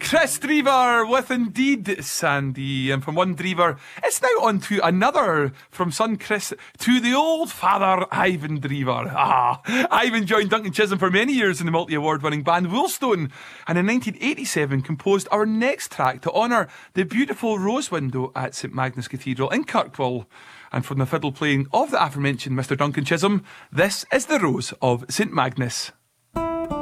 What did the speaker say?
Chris Drever with Indeed Sandy. And from one Drever, it's now on to another. From son Chris to the old father Ivan Drever. Ivan joined Duncan Chisholm for many years in the multi-award winning band Woolstone, and in 1987 composed our next track to honour the beautiful rose window at St Magnus Cathedral in Kirkwall. And from the fiddle playing of the aforementioned Mr Duncan Chisholm, this is The Rose of St Magnus.